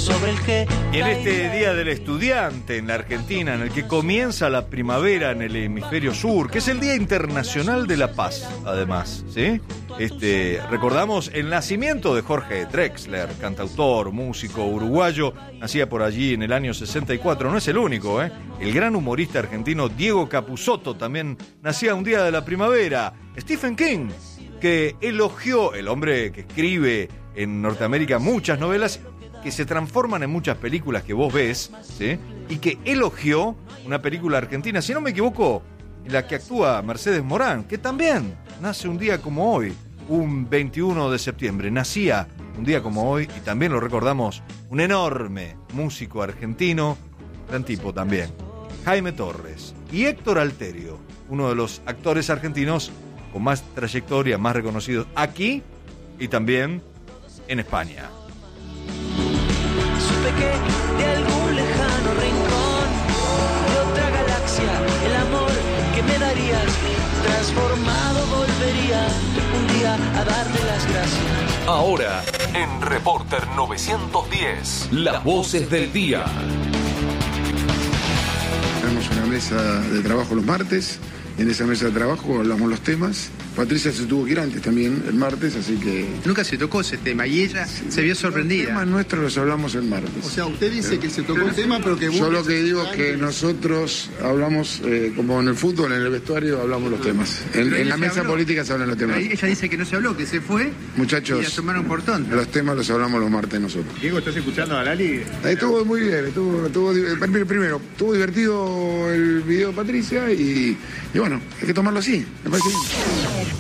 sobre el que... Y en este Día del Estudiante en la Argentina, en el que comienza la primavera en el hemisferio sur, que es el Día Internacional de la Paz, además, ¿sí? Recordamos el nacimiento de Jorge Drexler, cantautor, músico uruguayo, nacía por allí en el año 64, no es el único, ¿eh? El gran humorista argentino Diego Capusotto también nacía un día de la primavera. Stephen King, que elogió, el hombre que escribe en Norteamérica muchas novelas que se transforman en muchas películas que vos ves, ¿sí? Y que elogió una película argentina, si no me equivoco, en la que actúa Mercedes Morán, que también nace un día como hoy, un 21 de septiembre. Nacía un día como hoy, y también lo recordamos, un enorme músico argentino, gran tipo también, Jaime Torres. Y Héctor Alterio, uno de los actores argentinos con más trayectoria, más reconocidos aquí y también en España. Supe que de algún lejano rincón de otra galaxia, el amor que me darías transformado volvería un día a darte las gracias. Ahora, en Reporter 910, las voces del día. Tenemos una mesa de trabajo los martes. En esa mesa de trabajo hablamos los temas. Patricia se tuvo que ir antes también, el martes, así que... Nunca se tocó ese tema y ella se vio sorprendida. Los temas nuestros los hablamos el martes. O sea, usted dice que se tocó un tema, pero que... Yo lo que digo es que nosotros hablamos, como en el fútbol, en el vestuario, hablamos los temas. En la mesa política se hablan los temas. Ella dice que no se habló, que se fue. Muchachos, y la tomaron por tonta. Los temas los hablamos los martes nosotros. Diego, ¿estás escuchando a Lali? Estuvo muy bien, primero, estuvo divertido el video de Patricia y bueno, hay que tomarlo así, me parece bien.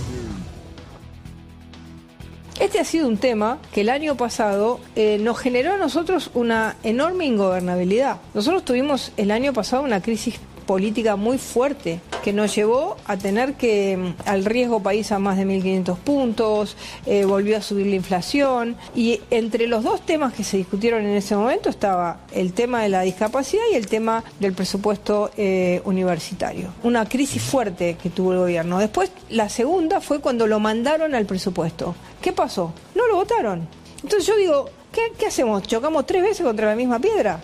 Este ha sido un tema que el año pasado nos generó a nosotros una enorme ingobernabilidad. Nosotros tuvimos el año pasado una crisis política muy fuerte que nos llevó a tener que al riesgo país a más de 1.500 puntos, volvió a subir la inflación, y entre los dos temas que se discutieron en ese momento estaba el tema de la discapacidad y el tema del presupuesto universitario. Una crisis fuerte que tuvo el gobierno. Después, la segunda fue cuando lo mandaron al presupuesto. ¿Qué pasó? No lo votaron. Entonces yo digo, ¿qué hacemos? ¿Chocamos 3 veces contra la misma piedra?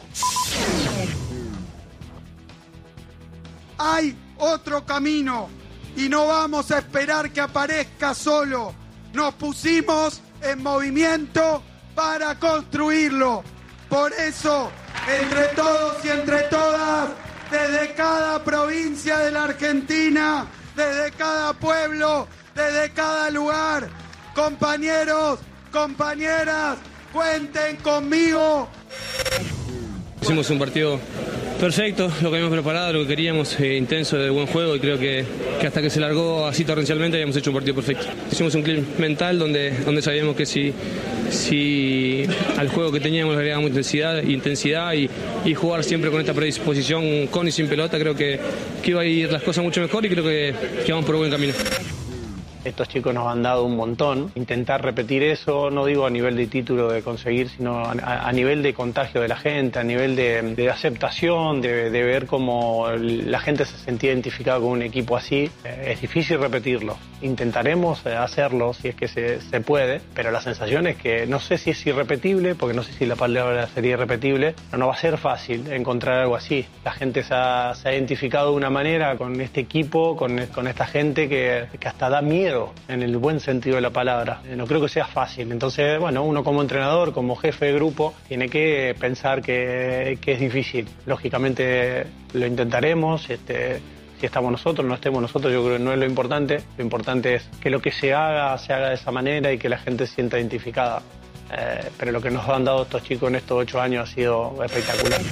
Hay otro camino y no vamos a esperar que aparezca solo. Nos pusimos en movimiento para construirlo. Por eso, entre todos y entre todas, desde cada provincia de la Argentina, desde cada pueblo, desde cada lugar, compañeros, compañeras, cuenten conmigo. Hicimos un partido perfecto, lo que habíamos preparado, lo que queríamos, intenso, de buen juego, y creo que hasta que se largó así torrencialmente habíamos hecho un partido perfecto. Hicimos un clip mental donde sabíamos que si al juego que teníamos le agregábamos intensidad y jugar siempre con esta predisposición con y sin pelota, creo que iba a ir las cosas mucho mejor, y creo que vamos por buen camino. Estos chicos nos han dado un montón. Intentar repetir eso, no digo a nivel de título de conseguir, sino a nivel de contagio de la gente, a nivel de aceptación, de ver cómo la gente se sentía identificada con un equipo así. Es difícil repetirlo. Intentaremos hacerlo si es que se puede, pero la sensación es que no sé si es irrepetible, porque no sé si la palabra sería irrepetible, pero no va a ser fácil encontrar algo así. La gente se ha identificado de una manera con este equipo, con esta gente que hasta da miedo, en el buen sentido de la palabra. No creo que sea fácil. Entonces, bueno, uno como entrenador, como jefe de grupo, tiene que pensar que es difícil. Lógicamente lo intentaremos. Si estamos nosotros, no estemos nosotros, yo creo que no es lo importante. Lo importante es que lo que se haga de esa manera y que la gente se sienta identificada. Pero lo que nos han dado estos chicos en estos 8 años ha sido espectacular.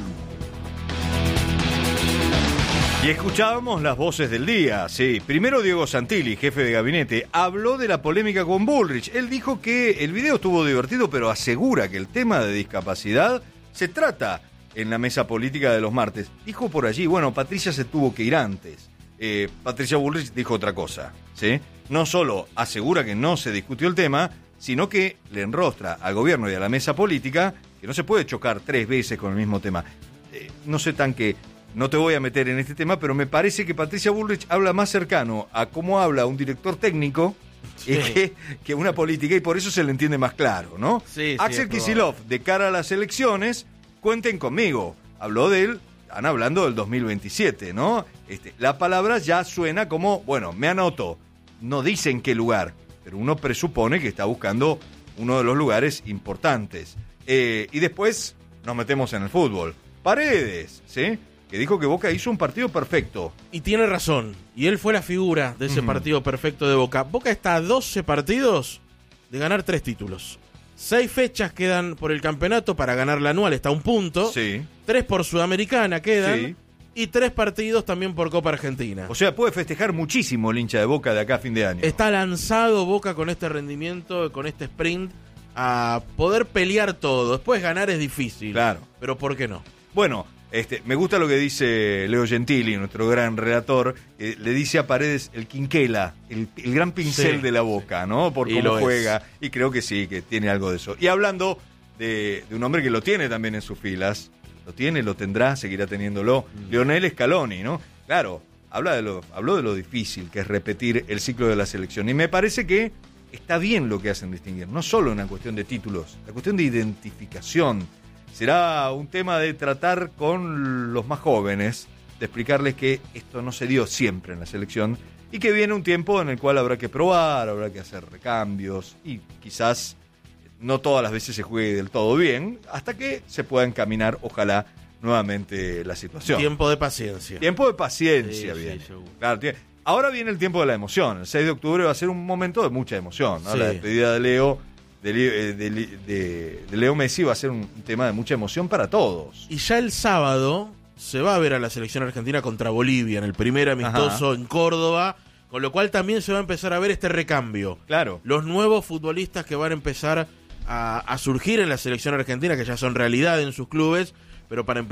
Y escuchábamos las voces del día, sí. Primero Diego Santilli, jefe de gabinete, habló de la polémica con Bullrich. Él dijo que el video estuvo divertido, pero asegura que el tema de discapacidad se trata en la mesa política de los martes. Dijo por allí, bueno, Patricia se tuvo que ir antes. Patricia Bullrich dijo otra cosa, ¿sí? No solo asegura que no se discutió el tema, sino que le enrostra al gobierno y a la mesa política que no se puede chocar 3 veces con el mismo tema. No sé tan que... No te voy a meter en este tema, pero me parece que Patricia Bullrich habla más cercano a cómo habla un director técnico Sí. Que una política, y por eso se le entiende más claro, ¿no? Sí, Axel Kicillof, de cara a las elecciones, cuenten conmigo. Habló de él, están hablando del 2027, ¿no? La palabra ya suena como, bueno, me anoto. No dicen qué lugar, pero uno presupone que está buscando uno de los lugares importantes. Y después nos metemos en el fútbol. Paredes, ¿sí? Que dijo que Boca hizo un partido perfecto. Y tiene razón. Y él fue la figura de ese partido perfecto de Boca. Boca está a 12 partidos de ganar 3 títulos. 6 fechas quedan por el campeonato para ganar la anual, está a 1 punto. Sí. 3 por Sudamericana quedan. Sí. Y 3 partidos también por Copa Argentina. O sea, puede festejar muchísimo el hincha de Boca de acá a fin de año. Está lanzado Boca con este rendimiento, con este sprint, a poder pelear todo. Después ganar es difícil. Claro. Pero ¿por qué no? Bueno, me gusta lo que dice Leo Gentili, nuestro gran relator. Le dice a Paredes el quinquela, el gran pincel de la Boca, ¿no? Por cómo juega. Y creo que sí, que tiene algo de eso. Y hablando de un hombre que lo tiene también en sus filas, lo tiene, lo tendrá, seguirá teniéndolo, Lionel Scaloni, ¿no? Claro, habló de lo difícil que es repetir el ciclo de la selección. Y me parece que está bien lo que hacen distinguir. No solo una cuestión de títulos, la cuestión de identificación. Será un tema de tratar con los más jóvenes, de explicarles que esto no se dio siempre en la selección y que viene un tiempo en el cual habrá que probar, habrá que hacer recambios y quizás no todas las veces se juegue del todo bien, hasta que se pueda encaminar, ojalá, nuevamente la situación. Tiempo de paciencia. Tiempo de paciencia, bien. Sí, claro, ahora viene el tiempo de la emoción. El 6 de octubre va a ser un momento de mucha emoción, ¿no? Sí. La despedida de Leo. De Leo Messi va a ser un tema de mucha emoción para todos. Y ya el sábado se va a ver a la selección argentina contra Bolivia en el primer amistoso en Córdoba, con lo cual también se va a empezar a ver este recambio. Claro. Los nuevos futbolistas que van a empezar a surgir en la selección argentina, que ya son realidad en sus clubes, pero para empezar